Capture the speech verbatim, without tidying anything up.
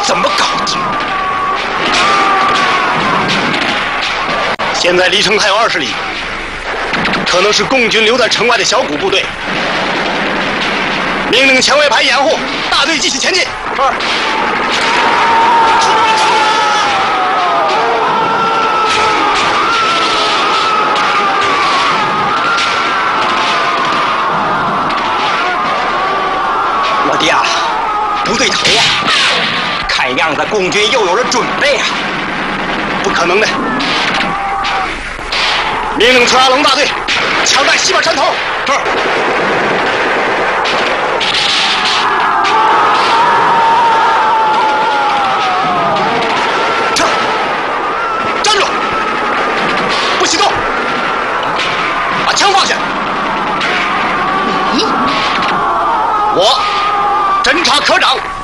怎么搞的？现在离城还有二十里，可能是共军留在城外的小股部队。命令前卫排掩护，大队继续前进。是。 老弟啊，不对头啊！看样子共军又有了准备啊！ 不可能的！命令崔阿龙大队抢占西边山头。是。撤！站住！不许动！把枪放下！我侦察科长